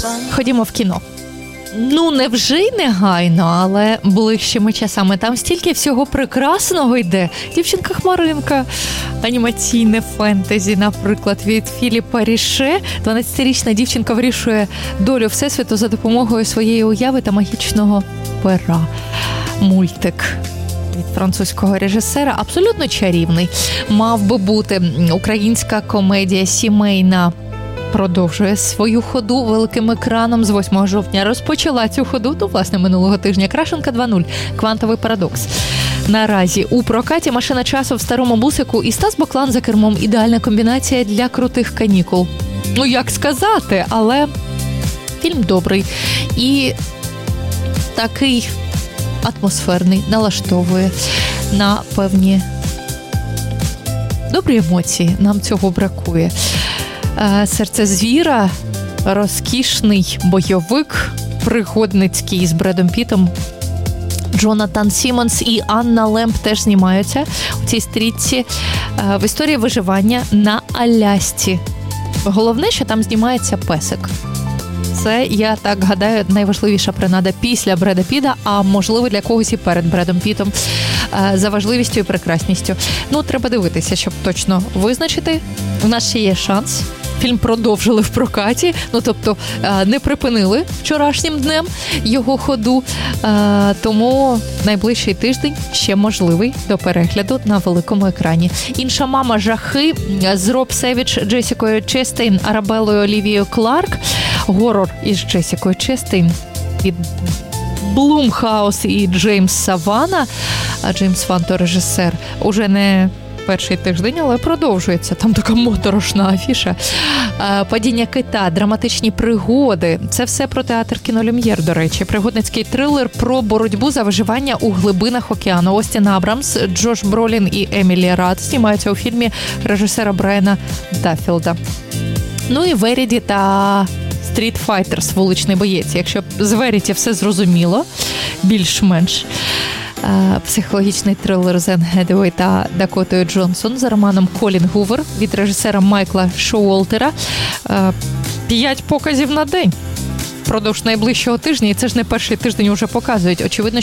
Ходімо в кіно. Ну, не вже й негайно, але ближчими часами. Там стільки всього прекрасного йде. Дівчинка-хмаринка, анімаційне фентезі, наприклад, від Філіпа Ріше. 12-річна дівчинка вирішує долю Всесвіту за допомогою своєї уяви та магічного пера. Мультик від французького режисера. Абсолютно чарівний. Мав би бути українська комедія сімейна. Продовжує свою ходу великим екраном. З 8 жовтня розпочала цю ходу, власне, минулого тижня. Крашенка 2.0. Квантовий парадокс. Наразі у прокаті «Машина часу» в старому бусику і Стас Боклан за кермом. Ідеальна комбінація для крутих канікул. Ну, як сказати, але фільм добрий. І такий атмосферний, налаштовує на певні добрі емоції. Нам цього бракує. «Серце звіра», розкішний бойовик, пригодницький з Бредом Пітом. Джонатан Сіммонс і Анна Лемб теж знімаються у цій стрічці в історії виживання на Алясці. Головне, що там знімається песик. Це, я так гадаю, найважливіша принада після Бреда Піта, а можливо для когось і перед Бредом Пітом, за важливістю і прекрасністю. Ну, треба дивитися, щоб точно визначити. У нас ще є шанс. Фільм продовжили в прокаті, ну, тобто не припинили вчорашнім днем його ходу, тому найближчий тиждень ще можливий до перегляду на великому екрані. «Інша мама. Жахи» з Роб Севідж, Джесікою Честейн, Арабеллою Олівією Кларк. Горор із Джесікою Честейн від Блумхаус і Джеймс Савана. Джеймс Ван то режисер. Уже не перший тиждень, але продовжується. Там така моторошна афіша. «Падіння кита», драматичні пригоди. Це все про театр кіно Люм'єр, до речі. Пригодницький трилер про боротьбу за виживання у глибинах океану. Остін Абрамс, Джош Бролін і Емілі Рад знімаються у фільмі режисера Брайана Даффілда. Ну і Веріді та Street Fighters, вуличний боєць. Якщо з Веріті все зрозуміло, більш-менш. Психологічний трилер з Енн Гедуей та Дакотою Джонсон за романом «Колін Гувер» від режисера Майкла Шоуолтера. 5 показів на день. Продовж найближчого тижня, і це ж не перший тиждень уже показують. Очевидно,